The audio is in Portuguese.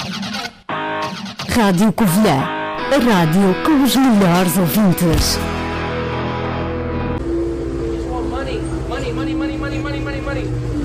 Rádio Covilhã, a rádio com os melhores ouvintes. Money, money, money, money, money, money, money, money.